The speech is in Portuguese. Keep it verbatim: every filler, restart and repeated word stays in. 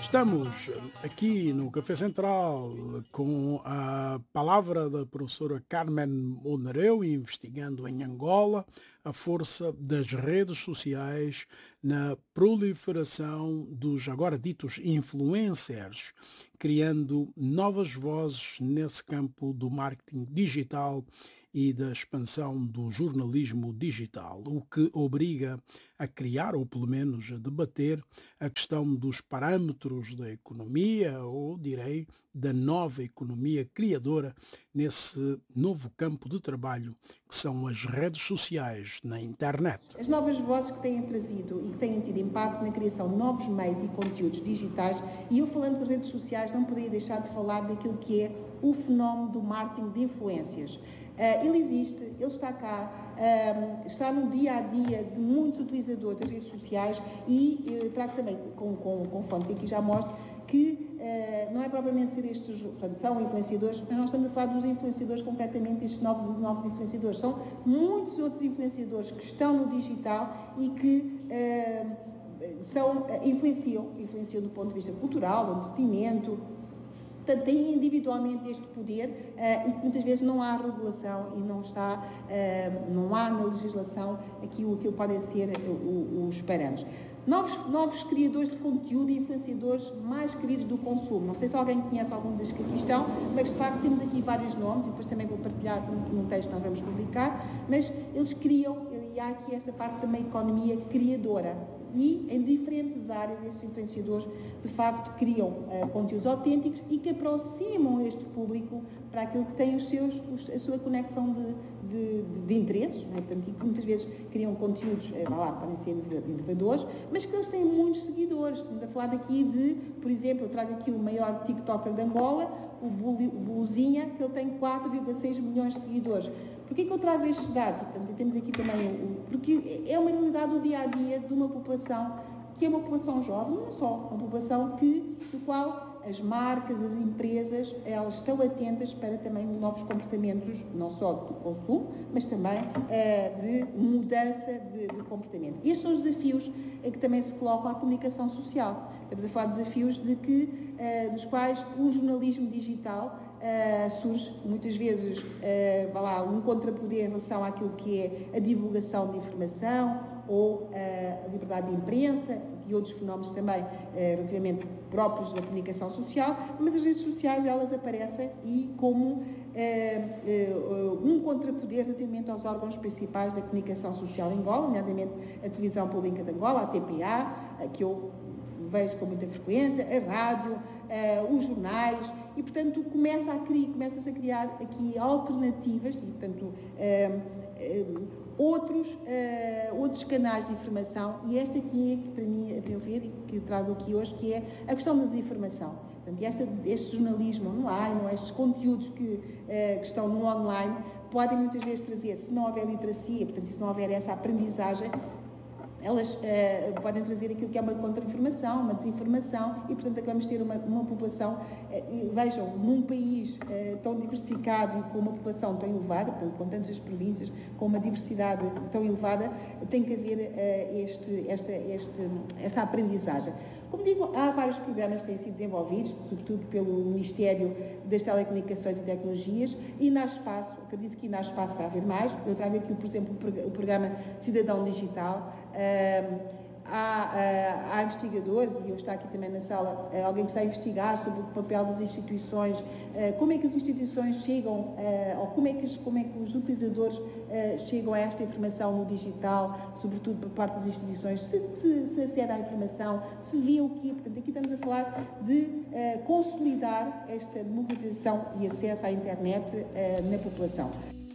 Estamos aqui no Café Central com a palavra da professora Carmen Monereu, investigando em Angola a força das redes sociais na proliferação dos agora ditos influencers, criando novas vozes nesse campo do marketing digital e da expansão do jornalismo digital, o que obriga a criar, ou pelo menos a debater, a questão dos parâmetros da economia, ou direi, da nova economia criadora nesse novo campo de trabalho que são as redes sociais na internet. As novas vozes que têm trazido e que têm tido impacto na criação de novos meios e conteúdos digitais, e eu falando de redes sociais não poderia deixar de falar daquilo que é o fenómeno do marketing de influências. Uh, ele existe, ele está cá, uh, está no dia a dia de muitos utilizadores das redes sociais e uh, trago também com, com, com fonte que aqui já mostro que uh, não é propriamente ser estes, portanto, são influenciadores, mas nós estamos a falar dos influenciadores concretamente, estes novos, novos influenciadores. São muitos outros influenciadores que estão no digital e que uh, são, uh, influenciam, influenciam do ponto de vista cultural, do entretenimento. Portanto, têm individualmente este poder uh, e que muitas vezes não há regulação e não, está, uh, não há na legislação aquilo, aquilo que podem ser uh, os parâmetros. Novos, novos criadores de conteúdo e influenciadores mais queridos do consumo. Não sei se alguém conhece algum dos que aqui estão, mas de facto temos aqui vários nomes e depois também vou partilhar num, num texto que nós vamos publicar, mas eles criam, e há aqui esta parte também economia criadora. E em diferentes áreas estes influenciadores de facto criam uh, conteúdos autênticos e que aproximam este público para aquilo que tem os seus, os, a sua conexão de, de, de, de interesses, né? Portanto, e que muitas vezes criam conteúdos, uh, lá, podem ser inovadores, mas que eles têm muitos seguidores. Estamos a falar daqui de, por exemplo, eu trago aqui o maior TikToker de Angola, o Buluzinha, que ele tem quatro vírgula seis milhões de seguidores. Porquê que eu trago estes dados? Portanto, temos aqui também, o, porque é uma realidade do dia-a-dia de uma população que é uma população jovem, não só, uma população que, do qual as marcas, as empresas, elas estão atentas para também novos comportamentos, não só do consumo, mas também uh, de mudança de, de comportamento. Estes são os desafios em que também se colocam à comunicação social. Estamos a falar de desafios de que, uh, dos quais o jornalismo digital Uh, surge muitas vezes uh, vai lá, um contrapoder em relação àquilo que é a divulgação de informação ou uh, a liberdade de imprensa e outros fenómenos também uh, relativamente próprios da comunicação social, mas as redes sociais elas aparecem e como uh, uh, um contrapoder relativamente aos órgãos principais da comunicação social em Angola, nomeadamente a Televisão Pública de Angola, a T P A, uh, que eu vejo com muita frequência, a rádio, uh, os jornais, e, portanto, começa a criar, começa-se a criar aqui alternativas, e, portanto, uh, uh, outros, uh, outros canais de informação, e esta aqui é, que para mim, a meu ver, e que eu trago aqui hoje, que é a questão da desinformação. Portanto, esta, este jornalismo online, ou estes conteúdos que, uh, que estão no online, podem muitas vezes trazer, se não houver literacia, portanto, se não houver essa aprendizagem, elas uh, podem trazer aquilo que é uma contra-informação, uma desinformação e, portanto, acabamos de ter uma, uma população, uh, vejam, num país uh, tão diversificado e com uma população tão elevada, portanto, com tantas províncias, com uma diversidade tão elevada, tem que haver uh, este, esta, este, esta aprendizagem. Como digo, há vários programas que têm sido desenvolvidos, sobretudo pelo Ministério das Telecomunicações e Tecnologias, e na espaço, acredito que ainda há espaço para haver mais. Eu trago aqui, por exemplo, o programa Cidadão Digital. Há, há, há investigadores, e eu estou aqui também na sala, alguém que está a investigar sobre o papel das instituições, como é que as instituições chegam, ou como é que, como é que os utilizadores chegam a esta informação no digital, sobretudo por parte das instituições, se, se, se acede à informação, se vê o quê. Portanto, aqui estamos a falar de consolidar esta democratização e acesso à internet na população.